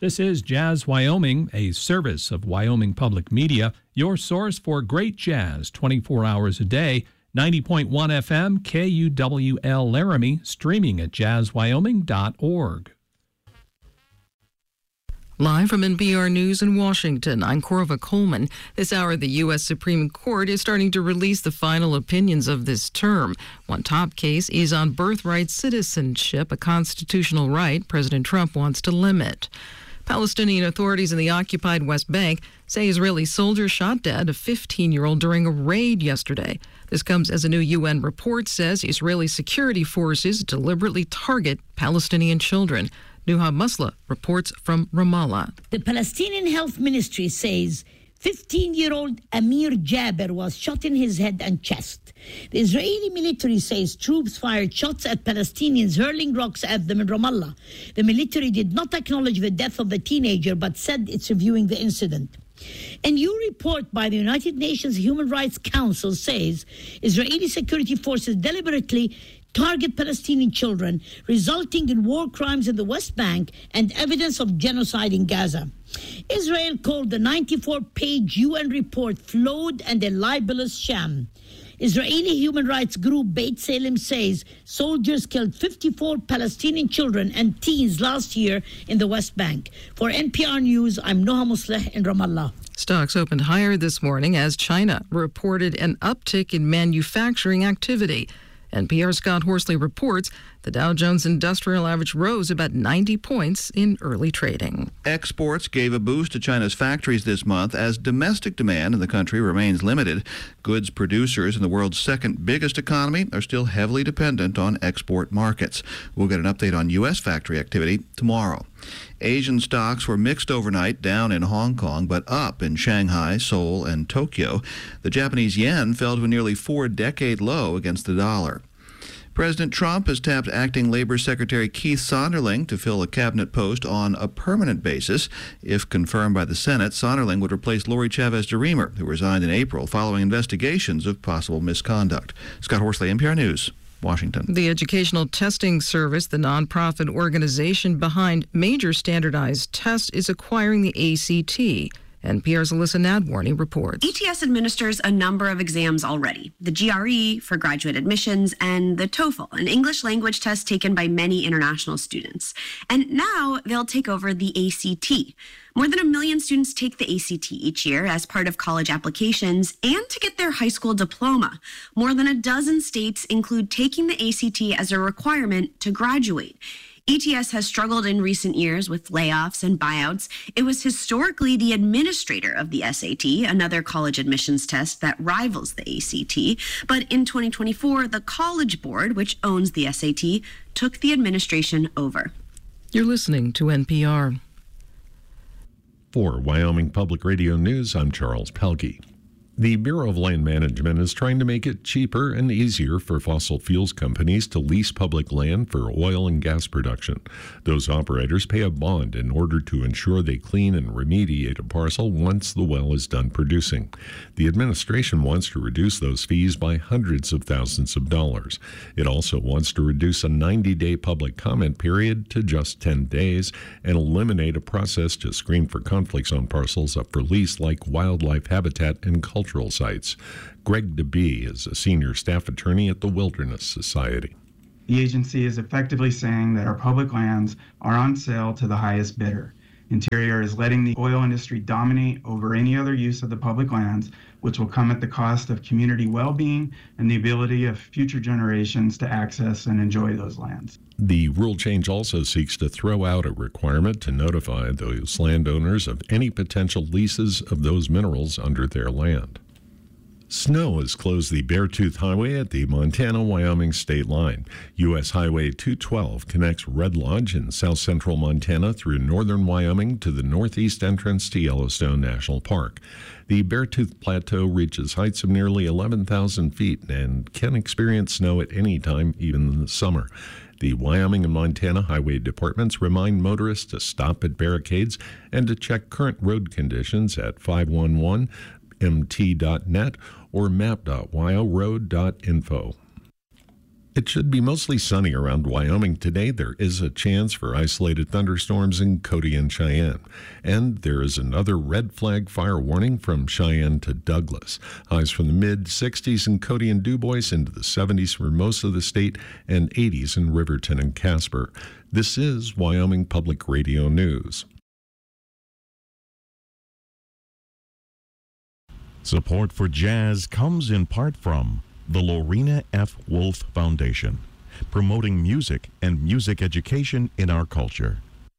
This is Jazz Wyoming, a service of Wyoming Public Media, your source for great jazz 24 hours a day. 90.1 FM, KUWL Laramie, streaming at jazzwyoming.org. Live from NPR News in Washington, I'm Corva Coleman. This hour, the U.S. Supreme Court is starting to release the final opinions of this term. One top case is on birthright citizenship, a constitutional right President Trump wants to limit. Palestinian authorities in the occupied West Bank say Israeli soldiers shot dead a 15-year-old during a raid yesterday. This comes as a new UN report says Israeli security forces deliberately target Palestinian children. Nuha Musla reports from Ramallah. The Palestinian Health Ministry says 15-year-old Amir Jaber was shot in his head and chest. The Israeli military says troops fired shots at Palestinians hurling rocks at them in Ramallah. The military did not acknowledge the death of the teenager but said it's reviewing the incident. A new report by the United Nations Human Rights Council says Israeli security forces deliberately target Palestinian children, resulting in war crimes in the West Bank and evidence of genocide in Gaza. Israel called the 94-page UN report flawed and a libelous sham. Israeli human rights group Beit Salem says soldiers killed 54 Palestinian children and teens last year in the West Bank. For NPR News, I'm Noha Musleh in Ramallah. Stocks opened higher this morning as China reported an uptick in manufacturing activity. NPR's Scott Horsley reports the Dow Jones Industrial Average rose about 90 points in early trading. Exports gave a boost to China's factories this month as domestic demand in the country remains limited. Goods producers in the world's second biggest economy are still heavily dependent on export markets. We'll get an update on U.S. factory activity tomorrow. Asian stocks were mixed overnight, down in Hong Kong, but up in Shanghai, Seoul, and Tokyo. The Japanese yen fell to a nearly four-decade low against the dollar. President Trump has tapped acting Labor Secretary Keith Sonderling to fill a cabinet post on a permanent basis. If confirmed by the Senate, Sonderling would replace Lori Chavez-DeRemer, who resigned in April following investigations of possible misconduct. Scott Horsley, NPR News, Washington. The Educational Testing Service, the nonprofit organization behind major standardized tests, is acquiring the ACT. NPR's Alyssa Nadwarny reports. ETS administers a number of exams already. The GRE for graduate admissions and the TOEFL, an English language test taken by many international students. And now they'll take over the ACT. More than 1 million students take the ACT each year as part of college applications and to get their high school diploma. More than a dozen states include taking the ACT as a requirement to graduate. ETS has struggled in recent years with layoffs and buyouts. It was historically the administrator of the SAT, another college admissions test that rivals the ACT. But in 2024, the College Board, which owns the SAT, took the administration over. You're listening to NPR. For Wyoming Public Radio News, I'm Charles Pelkey. The Bureau of Land Management is trying to make it cheaper and easier for fossil fuels companies to lease public land for oil and gas production. Those operators pay a bond in order to ensure they clean and remediate a parcel once the well is done producing. The administration wants to reduce those fees by hundreds of thousands of dollars. It also wants to reduce a 90-day public comment period to just 10 days and eliminate a process to screen for conflicts on parcels up for lease like wildlife habitat and cultural sites. Greg DeBee is a senior staff attorney at the Wilderness Society. The agency is effectively saying that our public lands are on sale to the highest bidder. Interior is letting the oil industry dominate over any other use of the public lands, which will come at the cost of community well-being and the ability of future generations to access and enjoy those lands. The rule change also seeks to throw out a requirement to notify those landowners of any potential leases of those minerals under their land. Snow has closed the Beartooth Highway at the Montana-Wyoming state line. U.S. Highway 212 connects Red Lodge in south-central Montana through northern Wyoming to the northeast entrance to Yellowstone National Park. The Beartooth Plateau reaches heights of nearly 11,000 feet and can experience snow at any time, even in the summer. The Wyoming and Montana Highway Departments remind motorists to stop at barricades and to check current road conditions at 511mt.net or map.wyoroad.info. It should be mostly sunny around Wyoming today. There is a chance for isolated thunderstorms in Cody and Cheyenne. And there is another red flag fire warning from Cheyenne to Douglas. Highs from the mid-60s in Cody and DuBois into the 70s for most of the state and 80s in Riverton and Casper. This is Wyoming Public Radio News. Support for jazz comes in part from the Lorena F. Wolf Foundation, promoting music and music education in our culture.